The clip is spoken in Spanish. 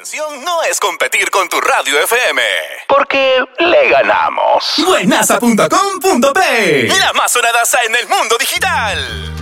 intención no es competir con tu radio FM, porque le ganamos. Buenaza.com.pe, la más sonadaza en el mundo digital.